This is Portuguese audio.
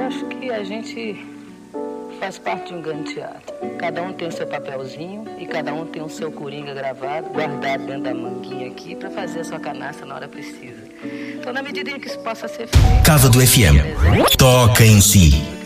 acho que a gente faz parte de um grande teatro. Cada um tem o seu papelzinho e cada um tem o seu coringa gravado, guardado dentro da manguinha aqui para fazer a sua canastra na hora precisa. Então, na medida em que isso possa ser feito... Cava do FM. Toca em si.